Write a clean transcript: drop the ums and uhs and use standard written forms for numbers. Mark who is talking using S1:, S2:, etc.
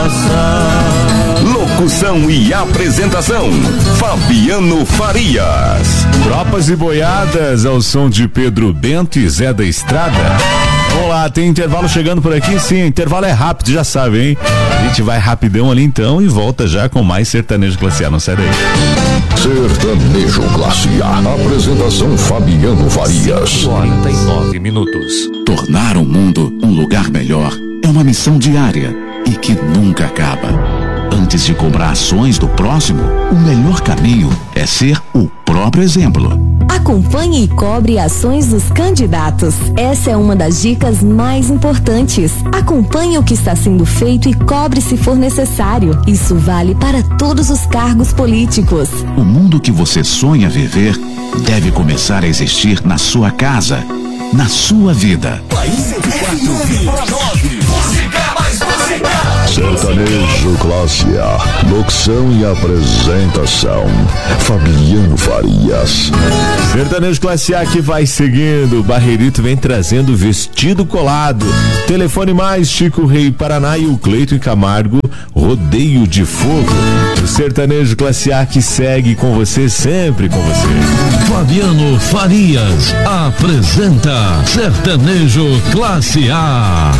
S1: Locução e apresentação, Fabiano Farias.
S2: Tropas e boiadas ao som de Pedro Bento e Zé da Estrada. Vamos lá, tem intervalo chegando por aqui? Sim, intervalo é rápido, já sabe, hein? A gente vai rapidão ali então e volta já com mais Sertanejo Classe A, não sai daí.
S1: Sertanejo Classe A, apresentação Fabiano Farias.
S2: 49 minutos.
S3: Tornar o mundo um lugar melhor é uma missão diária e que nunca acaba. Antes de cobrar ações do próximo, o melhor caminho é ser o próprio exemplo.
S4: Acompanhe e cobre ações dos candidatos. Essa é uma das dicas mais importantes. Acompanhe o que está sendo feito e cobre se for necessário. Isso vale para todos os cargos políticos.
S3: O mundo que você sonha viver deve começar a existir na sua casa, na sua vida.
S1: Sertanejo Classe A, locução e apresentação, Fabiano Farias.
S2: Sertanejo Classe A que vai seguindo, o Barreirito vem trazendo vestido colado. Telefone mais, Chico Rei Paraná e o Cleiton Camargo, Rodeio de Fogo. O Sertanejo Classe A que segue com você, sempre com você.
S5: Fabiano Farias apresenta Sertanejo Classe A.